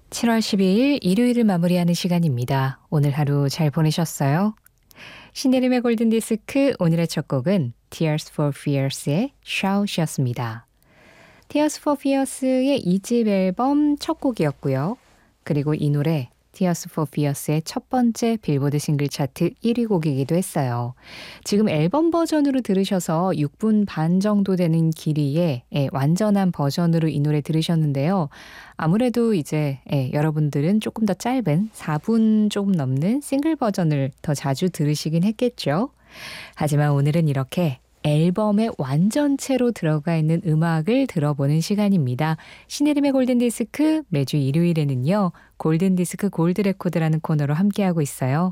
7월 12일 일요일을 마무리하는 시간입니다. 오늘 하루 잘 보내셨어요? 신혜림의 골든디스크 오늘의 첫 곡은 Tears for Fears의 Shout이었습니다. Tears for Fears의 2집 앨범 첫 곡이었고요. 그리고 이 노래 Tears for Fears의 첫 번째 빌보드 싱글 차트 1위 곡이기도 했어요. 지금 앨범 버전으로 들으셔서 6분 반 정도 되는 길이의 완전한 버전으로 이 노래 들으셨는데요. 아무래도 이제 여러분들은 조금 더 짧은 4분 조금 넘는 싱글 버전을 더 자주 들으시긴 했겠죠. 하지만 오늘은 이렇게 앨범의 완전체로 들어가 있는 음악을 들어보는 시간입니다. 신혜림의 골든디스크 매주 일요일에는요. 골든디스크 골드레코드라는 코너로 함께하고 있어요.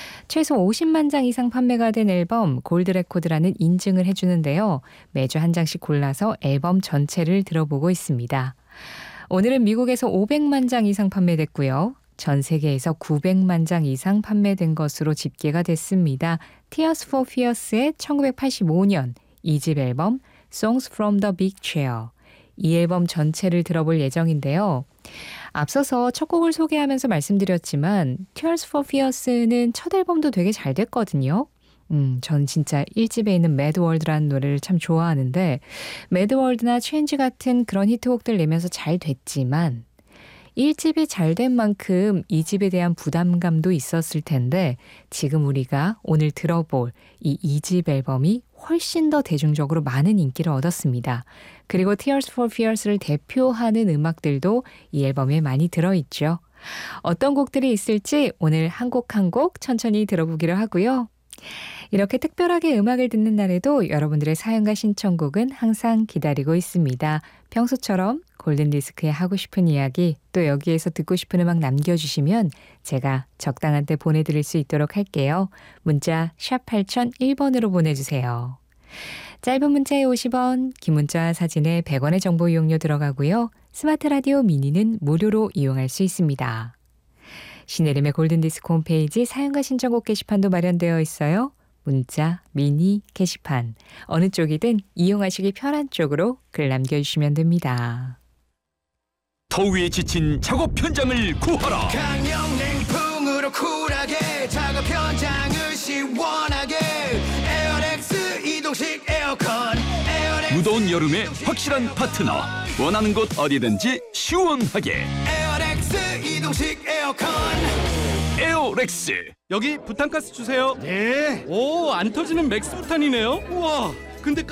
최소 50만 장 이상 판매가 된 앨범 골드레코드라는 인증을 해주는데요. 매주 한 장씩 골라서 앨범 전체를 들어보고 있습니다. 오늘은 미국에서 500만 장 이상 판매됐고요. 전 세계에서 900만 장 이상 판매된 것으로 집계가 됐습니다. Tears for Fears의 1985년 2집 앨범 Songs from the Big Chair. 이 앨범 전체를 들어볼 예정인데요. 앞서서 첫 곡을 소개하면서 말씀드렸지만 Tears for Fears는 첫 앨범도 되게 잘 됐거든요. 전 진짜 1집에 있는 Mad World라는 노래를 참 좋아하는데 Mad World나 Change 같은 그런 히트곡들 내면서 잘 됐지만 1집이 잘 된 만큼 2집에 대한 부담감도 있었을 텐데 지금 우리가 오늘 들어볼 이 2집 앨범이 훨씬 더 대중적으로 많은 인기를 얻었습니다. 그리고 Tears for Fears를 대표하는 음악들도 이 앨범에 많이 들어있죠. 어떤 곡들이 있을지 오늘 한 곡 한 곡 천천히 들어보기로 하고요. 이렇게 특별하게 음악을 듣는 날에도 여러분들의 사연과 신청곡은 항상 기다리고 있습니다. 평소처럼 골든디스크에 하고 싶은 이야기 또 여기에서 듣고 싶은 음악 남겨주시면 제가 적당한 때 보내드릴 수 있도록 할게요. 문자 샵 8001번으로 보내주세요. 짧은 문자에 50원, 긴 문자 사진에 100원의 정보 이용료 들어가고요. 스마트 라디오 미니는 무료로 이용할 수 있습니다. 신혜림의 골든디스크 홈페이지 사연과 신청곡 게시판도 마련되어 있어요. 문자, 미니, 게시판 어느 쪽이든 이용하시기 편한 쪽으로 글 남겨주시면 됩니다. 더위에 지친 작업 현장을 구하라. 강력냉풍으로 쿨하게 작업 현장을 시원하게 에어렉스 이동식 에어컨 무더운 여름에 확실한 파트너. 원하는 곳 어디든지 시원하게 에어렉스 이동식 에어컨 에어렉스. 여기 부탄가스 주세요. 네. 오, 안 터지는 맥스 부탄이네요. 우와, 근데